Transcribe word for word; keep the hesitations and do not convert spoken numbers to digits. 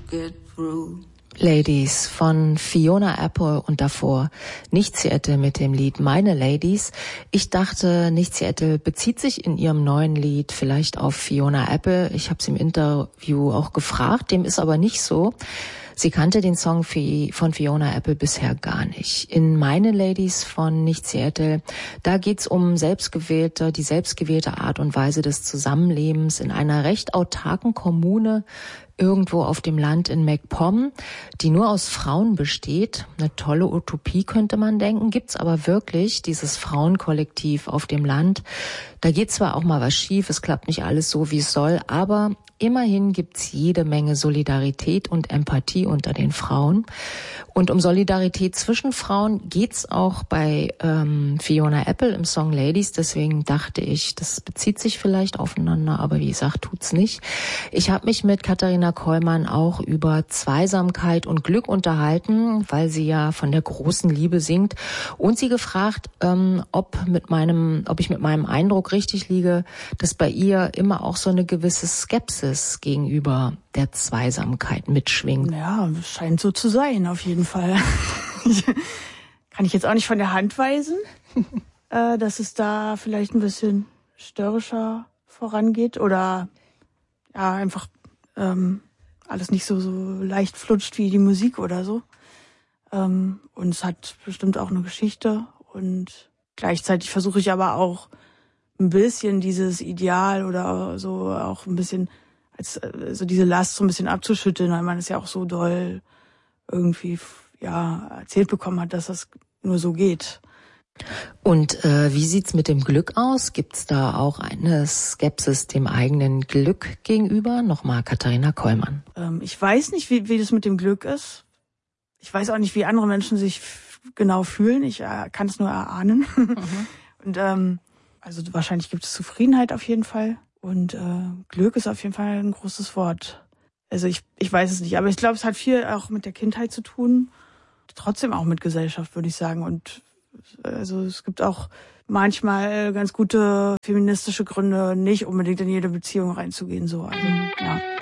get through. Ladies von Fiona Apple und davor Nicht Seattle mit dem Lied Meine Ladies. Ich dachte, Nicht Seattle bezieht sich in ihrem neuen Lied vielleicht auf Fiona Apple. Ich habe sie im Interview auch gefragt, dem ist aber nicht so. Sie kannte den Song von Fiona Apple bisher gar nicht. In Meine Ladies von Nicht Seattle, da geht's um selbstgewählte, die selbstgewählte Art und Weise des Zusammenlebens in einer recht autarken Kommune irgendwo auf dem Land in MacPom, die nur aus Frauen besteht. Eine tolle Utopie könnte man denken, gibt's aber wirklich, dieses Frauenkollektiv auf dem Land. Da geht zwar auch mal was schief, es klappt nicht alles so, wie es soll, aber immerhin gibt's jede Menge Solidarität und Empathie unter den Frauen. Und um Solidarität zwischen Frauen geht's auch bei ähm, Fiona Apple im Song Ladies. Deswegen dachte ich, das bezieht sich vielleicht aufeinander, aber wie gesagt, tut's nicht. Ich habe mich mit Katharina Kollmann auch über Zweisamkeit und Glück unterhalten, weil sie ja von der großen Liebe singt. Und sie gefragt, ähm, ob mit meinem, ob ich mit meinem Eindruck richtig liege, dass bei ihr immer auch so eine gewisse Skepsis gegenüber der Zweisamkeit mitschwingt. Ja, scheint so zu sein, auf jeden Fall. Kann ich jetzt auch nicht von der Hand weisen, äh, dass es da vielleicht ein bisschen störrischer vorangeht oder ja, einfach ähm, alles nicht so, so leicht flutscht wie die Musik oder so. Ähm, und es hat bestimmt auch eine Geschichte und gleichzeitig versuche ich aber auch ein bisschen dieses Ideal oder so auch ein bisschen als so diese Last so ein bisschen abzuschütteln, weil man es ja auch so doll irgendwie ja erzählt bekommen hat, dass das nur so geht. Und äh, wie sieht's mit dem Glück aus? Gibt's da auch eine Skepsis dem eigenen Glück gegenüber? Nochmal Katharina Kollmann. Ähm, ich weiß nicht, wie, wie das mit dem Glück ist. Ich weiß auch nicht, wie andere Menschen sich f- genau fühlen. Ich äh, kann es nur erahnen. Mhm. Und ähm, also wahrscheinlich gibt es Zufriedenheit auf jeden Fall. Und äh, Glück ist auf jeden Fall ein großes Wort. Also ich ich weiß es nicht, aber ich glaube, es hat viel auch mit der Kindheit zu tun. Trotzdem auch mit Gesellschaft, würde ich sagen. Und also es gibt auch manchmal ganz gute feministische Gründe, nicht unbedingt in jede Beziehung reinzugehen. So, also, ja.